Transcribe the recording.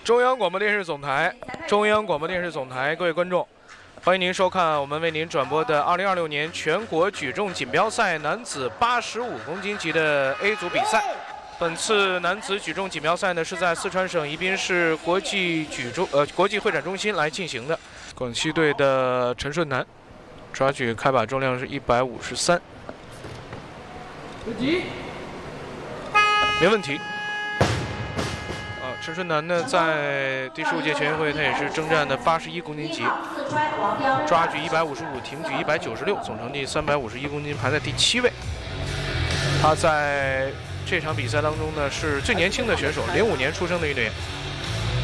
中央广播电视总台，各位观众，欢迎您收看我们为您转播的2026年全国举重锦标赛男子85公斤级的 A 组比赛。本次男子举重锦标赛呢是在四川省宜宾市国际会展中心来进行的。广西队的陈顺南抓举开把重量是153，没问题。陈顺南呢，在第15届全运会，他也是征战的81公斤级，抓举155，挺举196，总成绩351公斤，排在第7位。他在这场比赛当中呢，是最年轻的选手，05年出生的运动员。